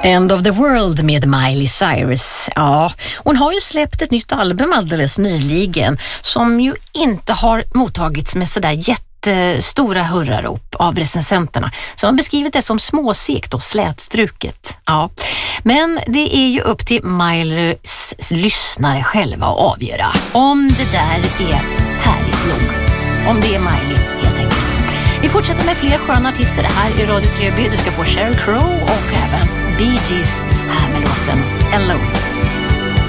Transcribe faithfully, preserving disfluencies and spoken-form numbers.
End of the World med Miley Cyrus. Ja, hon har ju släppt ett nytt album alldeles nyligen som ju inte har mottagits med sådär jättestora hurrarop av recensenterna som har beskrivit det som småsekt och slätstruket. Ja. Men det är ju upp till Mileys lyssnare själva att avgöra om det där är härligt nog. Om det är Miley helt enkelt. Vi fortsätter med fler sköna artister här i Radio Treby. Du ska få Sheryl Crow och även Bee Gees här med låten Alone.